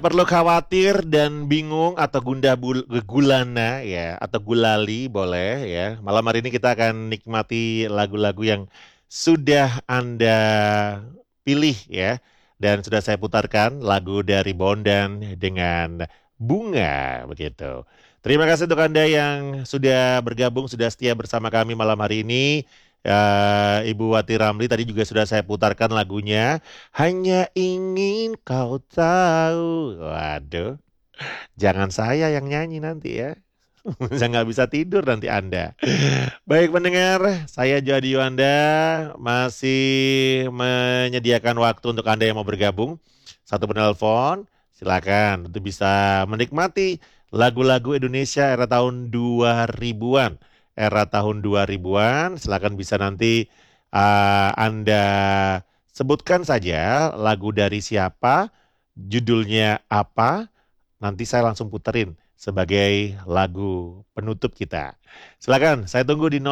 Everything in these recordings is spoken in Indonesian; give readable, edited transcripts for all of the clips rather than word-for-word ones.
Perlu khawatir dan bingung atau gulana ya atau gulali boleh ya. Malam hari ini kita akan nikmati lagu-lagu yang sudah Anda pilih ya dan sudah saya putarkan lagu dari Bondan dengan Bunga begitu. Terima kasih untuk Anda yang sudah bergabung, sudah setia bersama kami malam hari ini. Ibu Wati Ramli tadi juga sudah saya putarkan lagunya. Hanya ingin kau tahu. Waduh, jangan saya yang nyanyi nanti ya. Saya nggak bisa tidur nanti Anda. Baik pendengar, saya Jadi Yuanda masih menyediakan waktu untuk Anda yang mau bergabung. Satu penelpon, silakan untuk bisa menikmati lagu-lagu Indonesia era tahun 2000-an. Era tahun 2000-an, silakan bisa nanti Anda sebutkan saja lagu dari siapa, judulnya apa, nanti saya langsung puterin sebagai lagu penutup kita. Silakan, saya tunggu di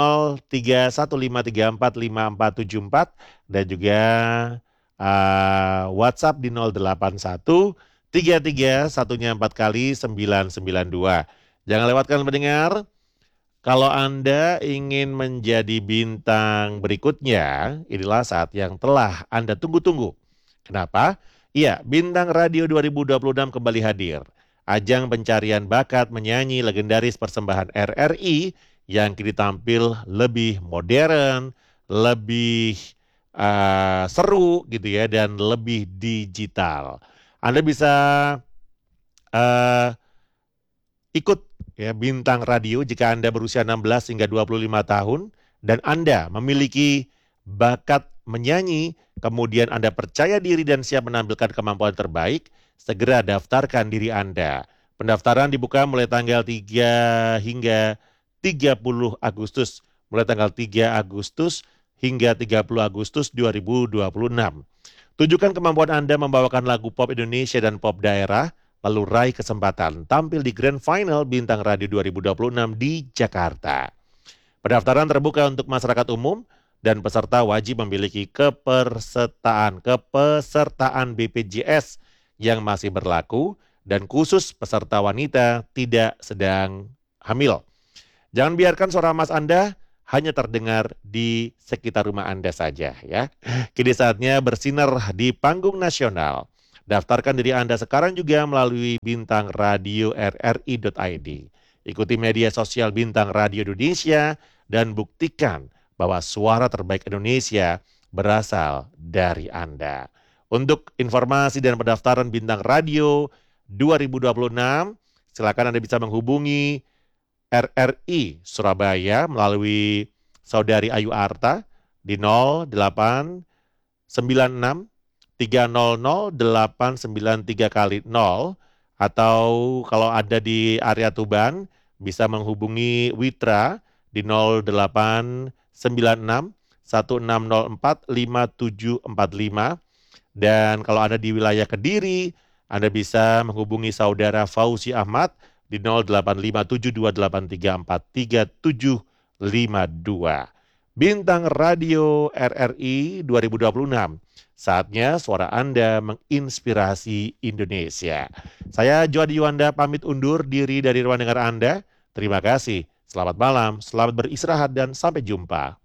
0315345474 dan juga WhatsApp di 081 satunya 4 kali 992. Jangan lewatkan pendengar. Kalau Anda ingin menjadi bintang berikutnya, inilah saat yang telah Anda tunggu-tunggu. Kenapa? Iya, Bintang Radio 2026 kembali hadir. Ajang pencarian bakat menyanyi legendaris persembahan RRI yang kini tampil lebih modern, lebih seru gitu ya, dan lebih digital. Anda bisa uh, ikut ya Bintang Radio jika Anda berusia 16 hingga 25 tahun dan Anda memiliki bakat menyanyi, kemudian Anda percaya diri dan siap menampilkan kemampuan terbaik, segera daftarkan diri Anda. Pendaftaran dibuka mulai tanggal 3 hingga 30 Agustus, mulai tanggal 3 Agustus hingga 30 Agustus 2026. Tunjukkan kemampuan Anda membawakan lagu pop Indonesia dan pop daerah, lalu raih kesempatan tampil di Grand Final Bintang Radio 2026 di Jakarta. Pendaftaran terbuka untuk masyarakat umum dan peserta wajib memiliki kepesertaan BPJS yang masih berlaku dan khusus peserta wanita tidak sedang hamil. Jangan biarkan suara Mas Anda hanya terdengar di sekitar rumah Anda saja ya. Kini saatnya bersinar di panggung nasional. Daftarkan diri Anda sekarang juga melalui Bintang Radio RRI.id. Ikuti media sosial Bintang Radio Indonesia dan buktikan bahwa suara terbaik Indonesia berasal dari Anda. Untuk informasi dan pendaftaran Bintang Radio 2026, silakan Anda bisa menghubungi RRI Surabaya melalui Saudari Ayu Arta di 0896 300 893 kali 0 atau kalau ada di area Tuban bisa menghubungi Witra di 0896 1604 5745 dan kalau ada di wilayah Kediri Anda bisa menghubungi saudara Fauzi Ahmad di 085728833752. Bintang Radio RRI 2026. Saatnya suara Anda menginspirasi Indonesia. Saya Jody Yuanda pamit undur diri dari ruang dengar Anda. Terima kasih. Selamat malam, selamat beristirahat dan sampai jumpa.